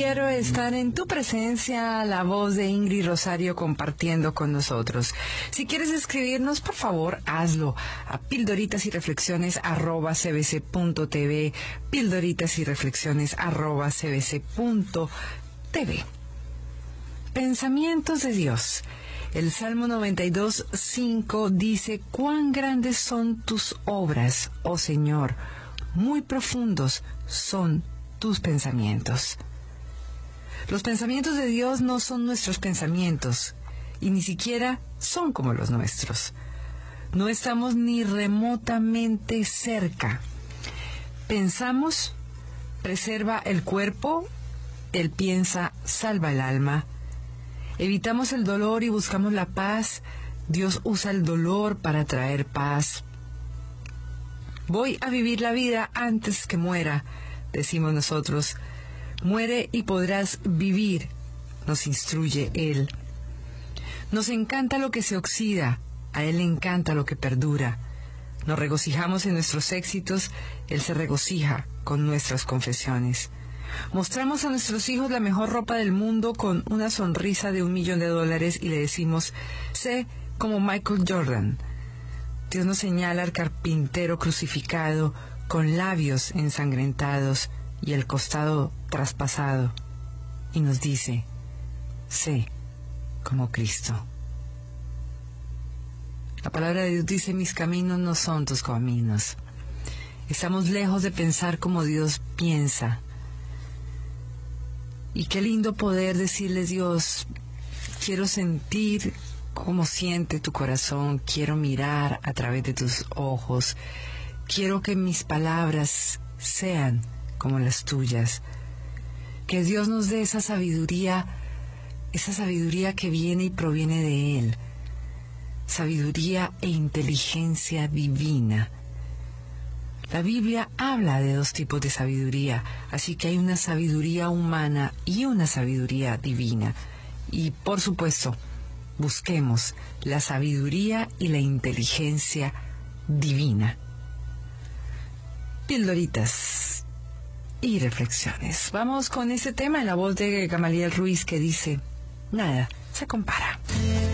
quiero estar en tu presencia, la voz de Ingrid Rosario compartiendo con nosotros. Si quieres escribirnos, por favor, hazlo a pildoritasyreflexiones@cbc.tv, pildoritasyreflexiones@cbc.tv. Pensamientos de Dios. El Salmo 92:5 dice: «Cuán grandes son tus obras, oh Señor, muy profundos son tus pensamientos». Los pensamientos de Dios no son nuestros pensamientos, y ni siquiera son como los nuestros. No estamos ni remotamente cerca. Pensamos, preserva el cuerpo; Él piensa, salva el alma. Evitamos el dolor y buscamos la paz; Dios usa el dolor para traer paz. Voy a vivir la vida antes que muera, decimos nosotros. Muere y podrás vivir, nos instruye Él. Nos encanta lo que se oxida, a Él le encanta lo que perdura. Nos regocijamos en nuestros éxitos, Él se regocija con nuestras confesiones. Mostramos a nuestros hijos la mejor ropa del mundo con una sonrisa de $1.000.000 y le decimos: sé como Michael Jordan. Dios nos señala al carpintero crucificado con labios ensangrentados y el costado traspasado, y nos dice: sé como Cristo. La palabra de Dios dice: mis caminos no son tus caminos. Estamos lejos de pensar como Dios piensa. Y qué lindo poder decirles: Dios, quiero sentir cómo siente tu corazón, quiero mirar a través de tus ojos, quiero que mis palabras sean como las tuyas. Que Dios nos dé esa sabiduría que viene y proviene de Él, sabiduría e inteligencia divina. La Biblia habla de dos tipos de sabiduría, así que hay una sabiduría humana y una sabiduría divina. Y por supuesto, busquemos la sabiduría y la inteligencia divina. Pildoritas y reflexiones. Vamos con ese tema en la voz de Gamaliel Ruiz, que dice: nada se compara.